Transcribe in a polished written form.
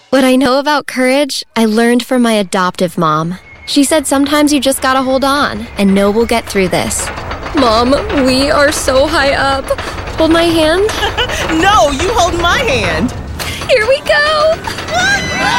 What I know about courage, I learned from my adoptive mom. She said sometimes you just gotta hold on and know we'll get through this. Mom, we are so high up. Hold my hand. No, you hold my hand. Here we go.